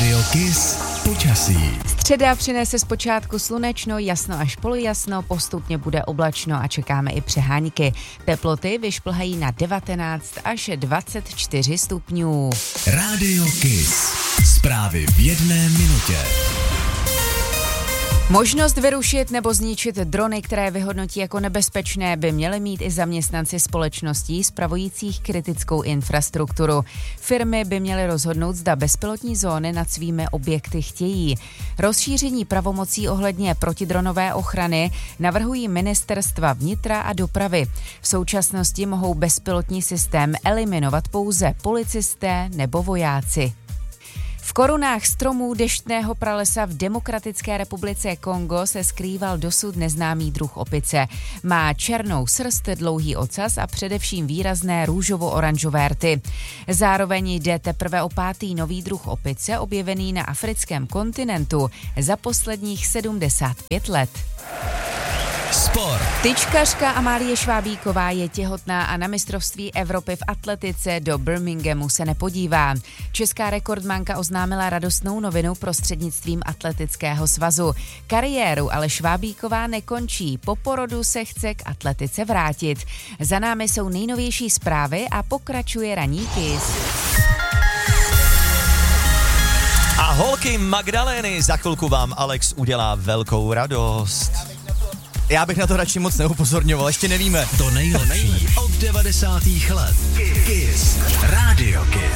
Radio Kiss počasí. Středa přinese zpočátku slunečno, jasno až polojasno, postupně bude oblačno a čekáme i přehánky. Teploty vyšplhají na 19 až 24 stupňů. Radio Kiss. Zprávy v jedné minutě. Možnost vyrušit nebo zničit drony, které vyhodnotí jako nebezpečné, by měly mít i zaměstnanci společností spravujících kritickou infrastrukturu. Firmy by měly rozhodnout, zda bezpilotní zóny nad svými objekty chtějí. Rozšíření pravomocí ohledně protidronové ochrany navrhují ministerstva vnitra a dopravy. V současnosti mohou bezpilotní systém eliminovat pouze policisté nebo vojáci. V korunách stromů deštného pralesa v Demokratické republice Kongo se skrýval dosud neznámý druh opice. Má černou srst, dlouhý ocas a především výrazné růžovo-oranžové rty. Zároveň jde teprve o pátý nový druh opice objevený na africkém kontinentu za posledních 75 let. Sport. Tyčkařka Amálie Švábíková je těhotná a na mistrovství Evropy v atletice do Birminghamu se nepodívá. Česká rekordmanka oznámila radostnou novinu prostřednictvím Atletického svazu. Kariéru ale Švábíková nekončí. Po porodu se chce k atletice vrátit. Za námi jsou nejnovější zprávy a pokračuje ranní Kiss. A holky Magdalény, za chvilku vám Alex udělá velkou radost. Já bych na to radši moc neupozorňoval, ještě nevíme. To nejlepší od 90. let. Kiss. Radio Kiss.